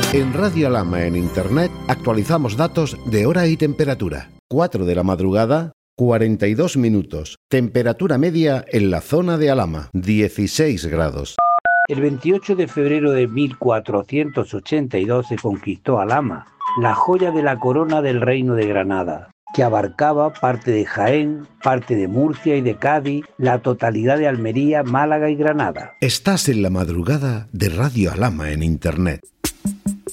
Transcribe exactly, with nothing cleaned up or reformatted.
En Radio Alhama en Internet actualizamos datos de hora y temperatura. cuatro de la madrugada, cuarenta y dos minutos. Temperatura media en la zona de Alhama, dieciséis grados. El veintiocho de febrero de mil cuatrocientos ochenta y dos se conquistó Alhama, la joya de la corona del Reino de Granada, que abarcaba parte de Jaén, parte de Murcia y de Cádiz, la totalidad de Almería, Málaga y Granada. Estás en la madrugada de Radio Alhama en Internet.